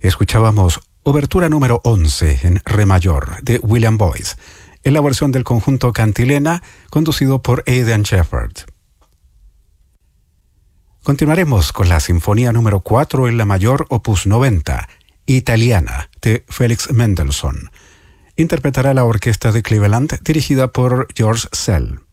Escuchábamos Obertura número 11 en Re mayor de William Boyce, en la versión del conjunto Cantilena, conducido por Aidan Shepard. Continuaremos con la Sinfonía número 4 en la mayor, opus 90, Italiana, de Felix Mendelssohn. Interpretará la orquesta de Cleveland, dirigida por George Szell.